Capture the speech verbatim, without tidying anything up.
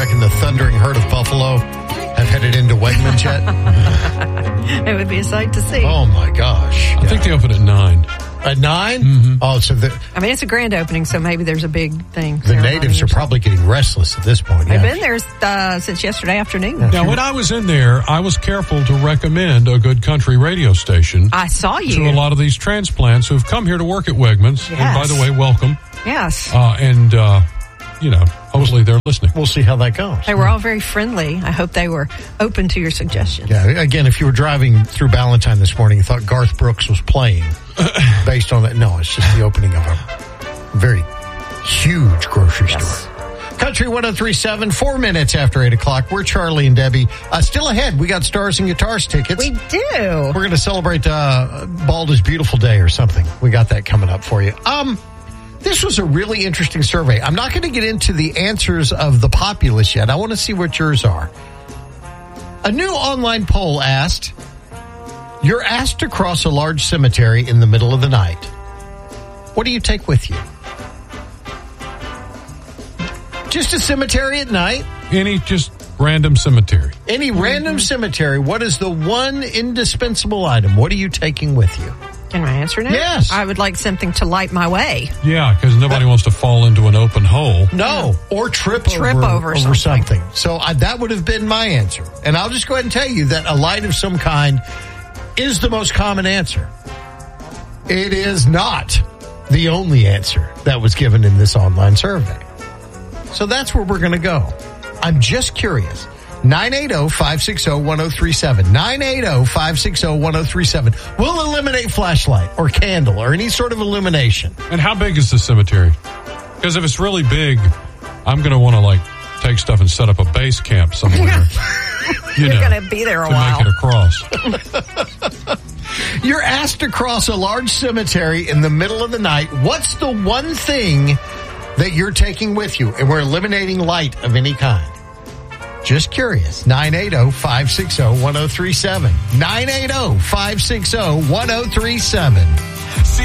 reckon the thundering herd of buffalo have headed into Wegmans yet? It would be a sight to see. Oh, my gosh. I think they open at nine. At nine? Mm-hmm. Oh, so the, I mean, it's a grand opening, so maybe there's a big thing. the natives are probably getting restless at this point. They've Yeah. been there uh, since yesterday afternoon. Now, when I was in there, I was careful to recommend a good country radio station I saw you. to a lot of these transplants who have come here to work at Wegmans. Yes. And by the way, welcome. Yes. Uh, and, uh, you know, hopefully they're listening. We'll see how that goes. They were all very friendly. I hope they were open to your suggestions. Yeah, again, if you were driving through Ballantyne this morning and thought Garth Brooks was playing based on that, no, it's just the opening of a very huge grocery Yes. store. Country one oh three point seven, four minutes after eight o'clock. We're Charlie and Debbie. Uh, still ahead, we got Stars and Guitars tickets. We do. We're going to celebrate uh, Balda's Beautiful Day or something. We got that coming up for you. Um, this was a really interesting survey. I'm not going to get into the answers of the populace yet. I want to see what yours are. A new online poll asked, you're asked to cross a large cemetery in the middle of the night. What do you take with you? Just a cemetery at night? Any just random cemetery. Any random cemetery, what is the one indispensable item? What are you taking with you? Can I answer now? Yes. I would like something to light my way. Yeah, because nobody wants to fall into an open hole. No, or trip, Trip over, over over something. something. So I, that would have been my answer. And I'll just go ahead and tell you that a light of some kind is the most common answer. It is not the only answer that was given in this online survey. So that's where we're going to go. I'm just curious. nine eight zero, five six zero, one zero three seven. nine eight zero, five six zero, one zero three seven. We'll eliminate flashlight or candle or any sort of illumination. And how big is the cemetery? Because if it's really big, I'm going to want to, like, take stuff and set up a base camp somewhere. you You're know, going to be there a to while. make it across. You're asked to cross a large cemetery in the middle of the night. What's the one thing that you're taking with you? And we're eliminating light of any kind. Just curious. nine eight zero, five six zero, one zero three seven. nine eight zero, five six zero, one zero three seven.